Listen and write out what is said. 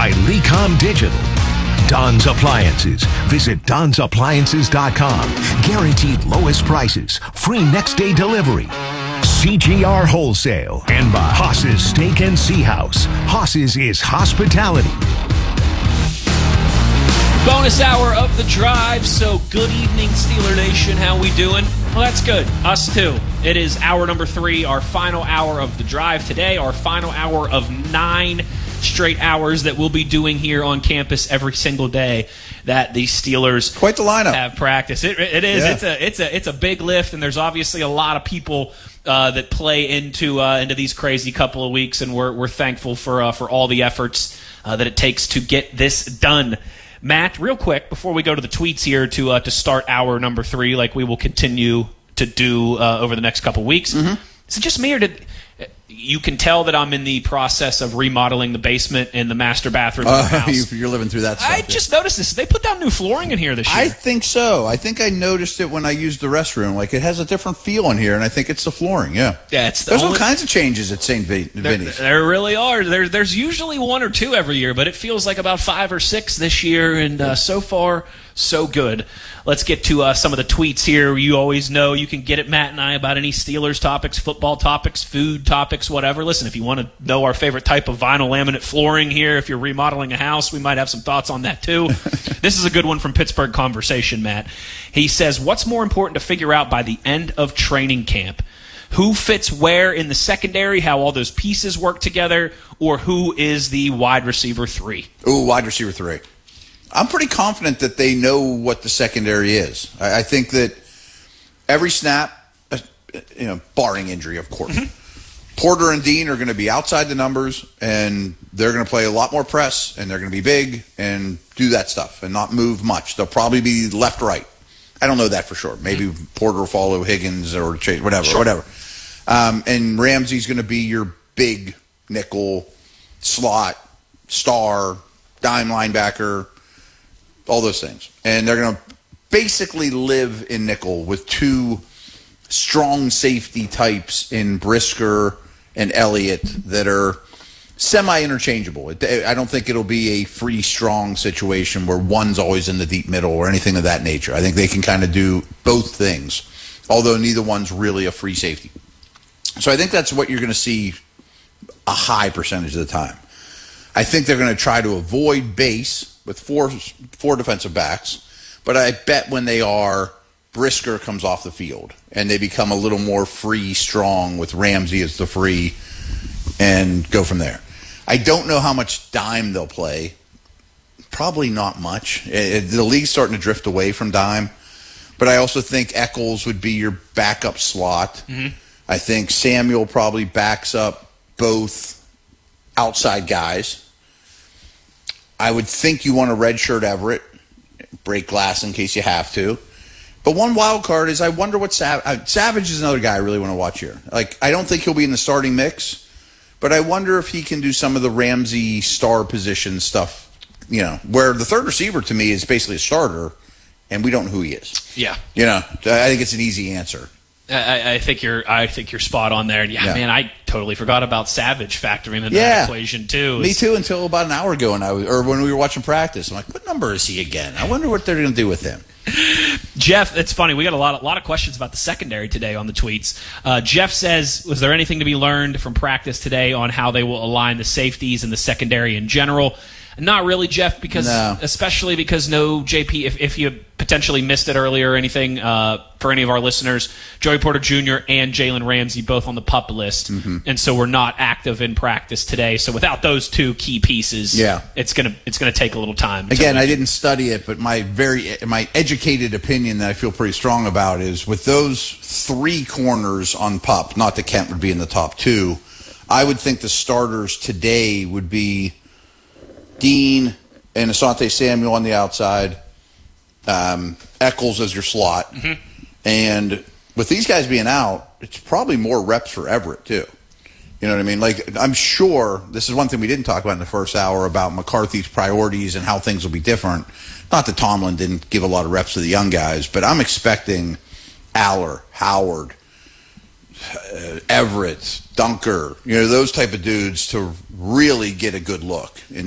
by Lecom Digital. Don's Appliances. Visit Don'sAppliances.com. Guaranteed lowest prices. Free next day delivery. CGR Wholesale. And by Haas's Steak and Sea House. Haas's is hospitality. Bonus hour of the drive. So good evening, Steeler Nation. How we doing? Well, that's good. Us too. It is hour number 3, our final hour of the drive today, our final hour of 9 straight hours that we'll be doing here on campus every single day that the Steelers quite the lineup have practice. It is. Yeah. It's a big lift, and there's obviously a lot of people that play into these crazy couple of weeks, and we're thankful for all the efforts that it takes to get this done. Matt, real quick before we go to the tweets here to start hour number 3, like we will continue to do over the next couple weeks. Mm-hmm. Is it just me, or did you can tell that I'm in the process of remodeling the basement and the master bathroom of the house? You're living through that stuff. I just noticed this. They put down new flooring in here this year. I think so. I think I noticed it when I used the restroom. Like, it has a different feel in here, and I think it's the flooring, yeah. Yeah, There's all kinds of changes at St. Vinny's. There really are. There's usually 1 or 2 every year, but it feels like about 5 or 6 this year, and so far, so good. Let's get to some of the tweets here. You always know you can get at Matt and I about any Steelers topics, football topics, food topics, whatever. Listen, if you want to know our favorite type of vinyl laminate flooring here, if you're remodeling a house, we might have some thoughts on that too. This is a good one from Pittsburgh Conversation, Matt. He says, what's more important to figure out by the end of training camp? Who fits where in the secondary, how all those pieces work together, or who is the wide receiver 3? Ooh, wide receiver 3. I'm pretty confident that they know what the secondary is. I think that every snap, barring injury, of course, Porter and Dean are going to be outside the numbers, and they're going to play a lot more press, and they're going to be big and do that stuff and not move much. They'll probably be left-right. I don't know that for sure. Maybe Porter will follow Higgins or Chase, whatever. And Ramsey's going to be your big nickel, slot, star, dime linebacker, all those things. And they're going to basically live in nickel with 2 strong safety types in Brisker and Elliott that are semi-interchangeable. I don't think it'll be a free, strong situation where one's always in the deep middle or anything of that nature. I think they can kind of do both things, although neither one's really a free safety. So I think that's what you're going to see a high percentage of the time. I think they're going to try to avoid base with four defensive backs, but I bet when they are, Brisker comes off the field, and they become a little more free, strong with Ramsey as the free, and go from there. I don't know how much dime they'll play. Probably not much. The league's starting to drift away from dime, but I also think Eccles would be your backup slot. Mm-hmm. I think Samuel probably backs up both outside guys. I would think you want to redshirt Everett, break glass in case you have to. But one wild card is I wonder what Savage is another guy I really want to watch here. Like, I don't think he'll be in the starting mix, but I wonder if he can do some of the Ramsey star position stuff, where the third receiver to me is basically a starter, and we don't know who he is. Yeah. I think it's an easy answer. I think you're spot on there. Yeah, man, I totally forgot about Savage factoring into that equation too. Me too, until about an hour ago, when we were watching practice. I'm like, what number is he again? I wonder what they're going to do with him. Jeff, it's funny. We got a lot of questions about the secondary today on the tweets. Jeff says, was there anything to be learned from practice today on how they will align the safeties and the secondary in general? Not really, Jeff, especially because no JP, if you potentially missed it earlier or anything, for any of our listeners, Joey Porter Jr. and Jalen Ramsey both on the PUP list, and so we're not active in practice today. So without those 2 key pieces, it's gonna take a little time. Again, I didn't study it, but my educated opinion that I feel pretty strong about is with those 3 corners on PUP, not that Kent would be in the top 2, I would think the starters today would be Dean and Asante Samuel on the outside, Eccles as your slot. Mm-hmm. And with these guys being out, it's probably more reps for Everett, too. You know what I mean? Like, I'm sure this is one thing we didn't talk about in the first hour about McCarthy's priorities and how things will be different. Not that Tomlin didn't give a lot of reps to the young guys, but I'm expecting Aller, Howard, Everett, Dunker, those type of dudes to really get a good look.